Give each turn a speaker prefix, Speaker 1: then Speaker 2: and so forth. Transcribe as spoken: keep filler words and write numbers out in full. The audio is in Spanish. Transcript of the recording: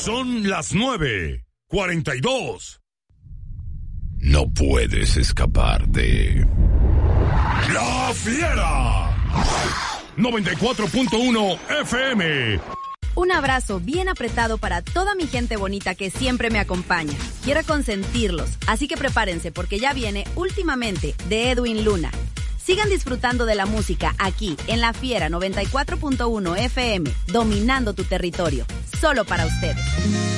Speaker 1: Son las nueve cuarenta y dos. No puedes escapar de La Fiera. noventa y cuatro punto uno F M.
Speaker 2: Un abrazo bien apretado para toda mi gente bonita que siempre me acompaña. Quiero consentirlos, así que prepárense porque ya viene Últimamente de Edwin Luna. Sigan disfrutando de la música aquí en La Fiera noventa y cuatro punto uno F M, dominando tu territorio, solo para ustedes.